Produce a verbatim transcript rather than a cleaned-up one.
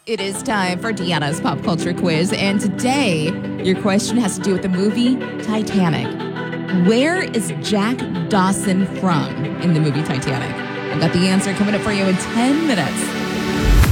It is time for Deanna's Pop Culture Quiz, and today your question has to do with the movie Titanic. Where is Jack Dawson from in the movie Titanic? I've got the answer coming up for you in ten minutes.